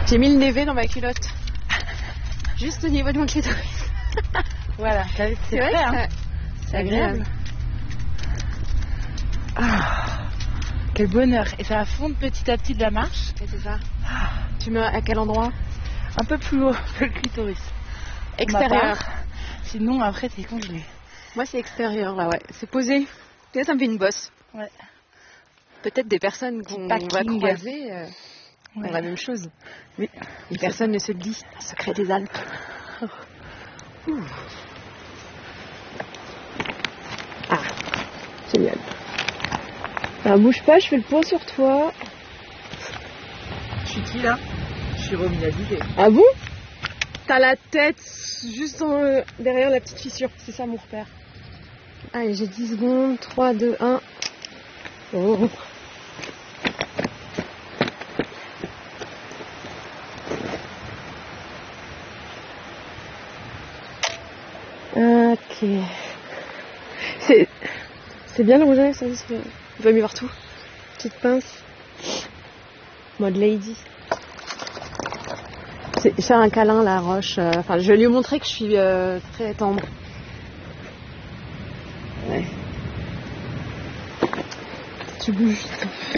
J'ai mis le névé dans ma culotte. Juste au niveau de mon clitoris. Voilà, c'est vrai, hein. C'est agréable. Ah, quel bonheur. Et ça va fondre petit à petit de la marche. Et c'est ça. Tu mets à quel endroit? Un peu plus haut que le clitoris. Extérieur. Sinon, après, c'est congelé. Moi, c'est extérieur, là, ouais. C'est posé. Et là, ça me fait une bosse. Ouais. Peut-être des personnes qu'on va croiser ont la même chose. Oui. Et personne ne se le dit. Le secret des Alpes. Ah, génial. Alors, bouge pas, je fais le point sur toi. Je suis qui, là? Je suis Romy Navigué. Ah bon? T'as la tête juste derrière la petite fissure. C'est ça mon repère. Allez, j'ai 10 secondes. 3, 2, 1. Oh. Ok. C'est bien le rouge à lèvres, ça on peut mieux voir tout. Petite pince. Mode lady. C'est faire un câlin la roche. Enfin, je vais lui montrer que je suis très tendre. Ouais. Tu bouges.